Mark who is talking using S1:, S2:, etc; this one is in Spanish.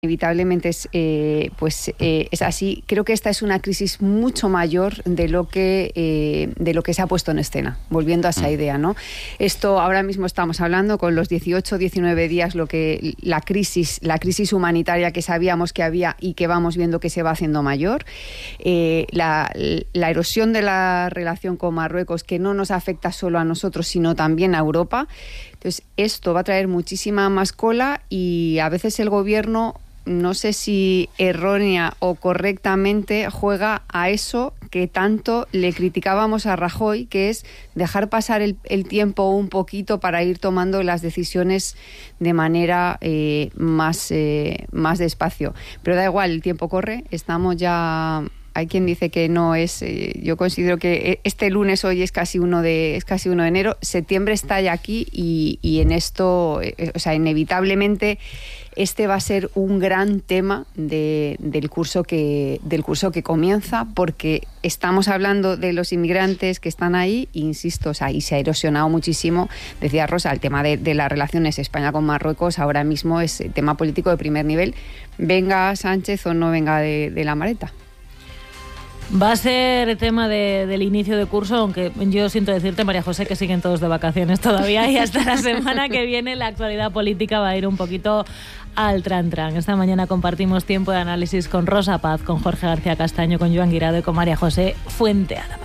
S1: Inevitablemente es así. Creo que esta es una crisis mucho mayor de lo que se ha puesto en escena, volviendo a esa idea, ¿no? Esto ahora mismo estamos hablando con los 18, 19 días, la crisis humanitaria que sabíamos que había y que vamos viendo que se va haciendo mayor, la erosión de la relación con Marruecos, que no nos afecta solo a nosotros, sino también a Europa. Entonces, esto va a traer muchísima más cola y a veces el gobierno, no sé si errónea o correctamente, juega a eso que tanto le criticábamos a Rajoy, que es dejar pasar el tiempo un poquito para ir tomando las decisiones de manera más despacio. Pero da igual, el tiempo corre, estamos ya... Hay quien dice que no es... yo considero que este lunes hoy es casi 1 de enero. Septiembre está ya aquí y en esto, inevitablemente, este va a ser un gran tema del curso que comienza, porque estamos hablando de los inmigrantes que están ahí, insisto, y se ha erosionado muchísimo. Decía Rosa, el tema de las relaciones España con Marruecos ahora mismo es tema político de primer nivel, venga Sánchez o no venga de la maleta.
S2: Va a ser el tema del inicio de curso, aunque yo siento decirte, María José, que siguen todos de vacaciones todavía y hasta la semana que viene la actualidad política va a ir un poquito al tran-tran. Esta mañana compartimos tiempo de análisis con Rosa Paz, con Jorge García Castaño, con Joan Guirado y con María José Fuentealba.